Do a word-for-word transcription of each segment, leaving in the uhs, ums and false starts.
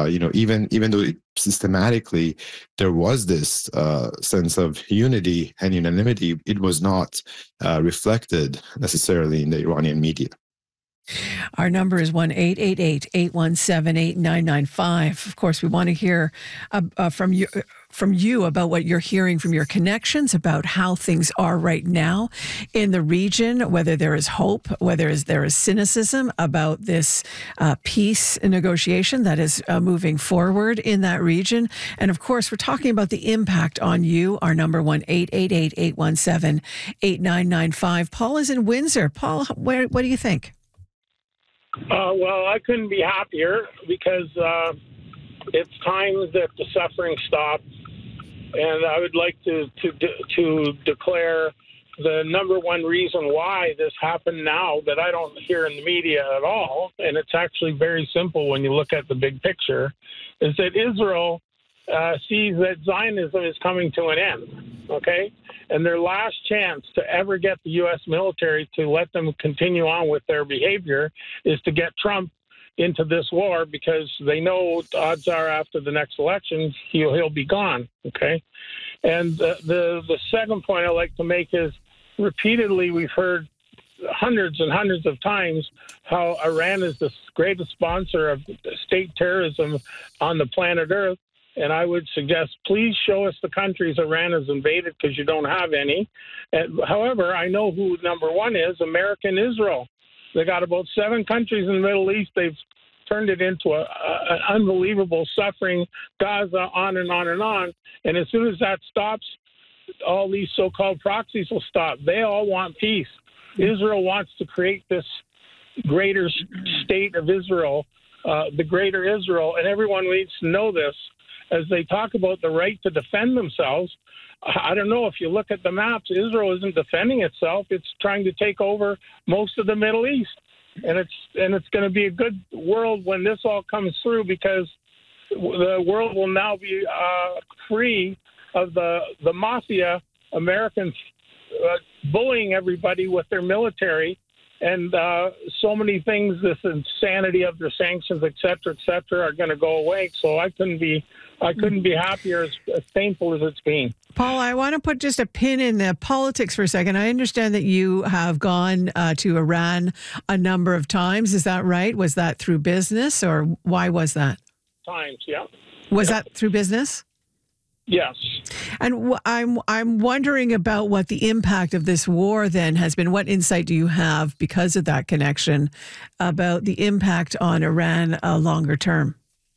you know, even even though it, systematically there was this uh, sense of unity and unanimity, it was not uh, reflected necessarily in the Iranian media. Our number is one eight eight eight, eight one seven, eight nine nine five. Of course, we want to hear uh, uh, from you from you about what you're hearing from your connections, about how things are right now in the region, whether there is hope, whether is, there is cynicism about this uh, peace negotiation that is uh, moving forward in that region. And of course, we're talking about the impact on you. Our number one eight eight eight, eight one seven, eight nine nine five. Paul is in Windsor. Paul, where, what do you think? Uh, well, I couldn't be happier because uh, it's time that the suffering stopped, and I would like to to to declare the number one reason why this happened now that I don't hear in the media at all, and it's actually very simple when you look at the big picture, is that Israel uh, sees that Zionism is coming to an end, okay? And their last chance to ever get the U S military to let them continue on with their behavior is to get Trump into this war, because they know odds are after the next election, he'll, he'll be gone, okay? And the, the, the second point I like to make is repeatedly we've heard hundreds and hundreds of times how Iran is the greatest sponsor of state terrorism on the planet Earth. And I would suggest, please show us the countries Iran has invaded, because you don't have any. And, however, I know who number one is, America and Israel. They got about seven countries in the Middle East. They've turned it into a, a, an unbelievable suffering, Gaza, on and on and on. And as soon as that stops, all these so-called proxies will stop. They all want peace. Israel wants to create this greater state of Israel, uh, the greater Israel, and everyone needs to know this. As they talk about the right to defend themselves, I don't know, if you look at the maps, Israel isn't defending itself. It's trying to take over most of the Middle East. And it's and it's going to be a good world when this all comes through, because the world will now be uh, free of the, the mafia, Americans uh, bullying everybody with their military. And uh, so many things, this insanity of their sanctions, et cetera, et cetera, are going to go away. So I couldn't be, I couldn't be happier, as, as painful as it's been. Paul, I want to put just a pin in the politics for a second. I understand that you have gone uh, to Iran a number of times. Is that right? Was that through business, or why was that? Times, yeah. Was yeah. that through business? Yes. And w- I'm I'm wondering about what the impact of this war then has been. What insight do you have, because of that connection, about the impact on Iran uh, longer term?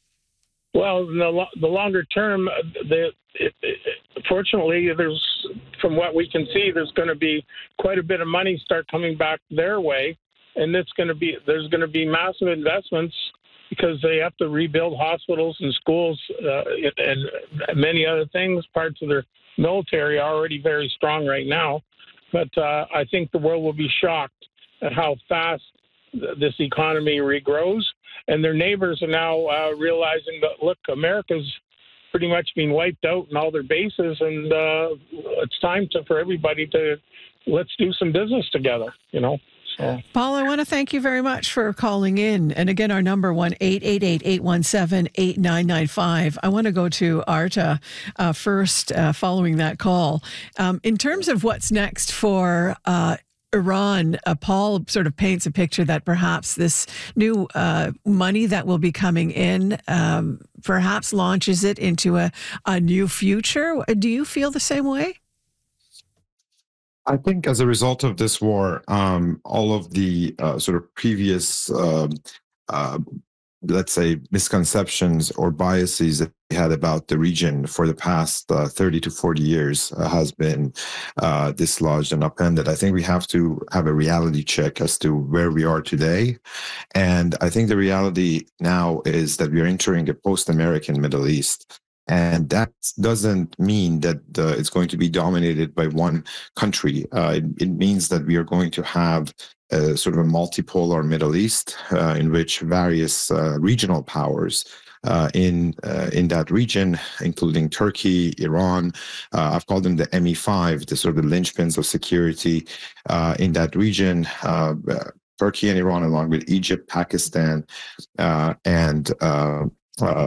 Well, the, the longer term, the, it, it, fortunately, there's, from what we can see, there's going to be quite a bit of money start coming back their way, and it's going to be there's going to be massive investments, because they have to rebuild hospitals and schools uh, and many other things. Parts of their military are already very strong right now. But uh, I think the world will be shocked at how fast th- this economy regrows. And their neighbors are now uh, realizing that, look, America's pretty much been wiped out in all their bases, and uh, it's time to, for everybody to, let's do some business together, you know. So. Paul, I want to thank you very much for calling in. And again, our number, one eight eight eight, eight one seven, eight nine nine five. I want to go to Arta uh, first, uh, following that call. Um, in terms of what's next for uh, Iran, uh, Paul sort of paints a picture that perhaps this new uh, money that will be coming in um, perhaps launches it into a, a new future. Do you feel the same way? I think as a result of this war, um, all of the uh, sort of previous, uh, uh, let's say, misconceptions or biases that we had about the region for the past uh, thirty to forty years uh, has been uh, dislodged and upended. I think we have to have a reality check as to where we are today. And I think the reality now is that we are entering a post-American Middle East. And that doesn't mean that uh, it's going to be dominated by one country. Uh, it, it means that we are going to have a sort of a multipolar Middle East uh, in which various uh, regional powers uh, in uh, in that region, including Turkey, Iran, uh, I've called them the M E five, the sort of the linchpins of security uh, in that region. Uh, Turkey and Iran, along with Egypt, Pakistan, uh, and uh, Uh,